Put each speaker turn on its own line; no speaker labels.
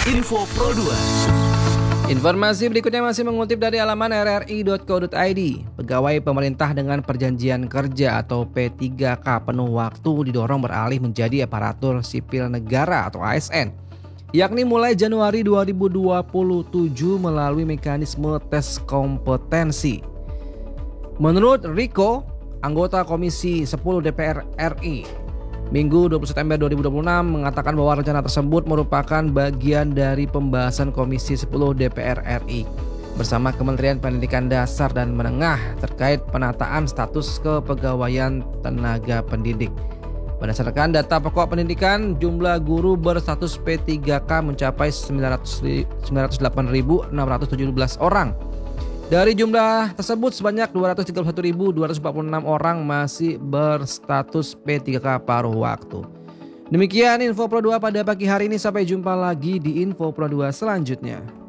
Info Pro 2.
Informasi berikutnya masih mengutip dari halaman rri.co.id. Pegawai pemerintah dengan perjanjian kerja atau P3K penuh waktu didorong beralih menjadi aparatur sipil negara atau ASN, yakni mulai Januari 2027 melalui mekanisme tes kompetensi. Menurut Riko, anggota Komisi 10 DPR RI, Minggu 20 September 2026 mengatakan bahwa rencana tersebut merupakan bagian dari pembahasan Komisi 10 DPR RI bersama Kementerian Pendidikan Dasar dan Menengah terkait penataan status kepegawaian tenaga pendidik. Berdasarkan data pokok pendidikan, jumlah guru berstatus P3K mencapai 908.617 orang. Dari jumlah tersebut, sebanyak 231.246 orang masih berstatus P3K paruh waktu. Demikian Info Pro 2 pada pagi hari ini. Sampai jumpa lagi di Info Pro 2 selanjutnya.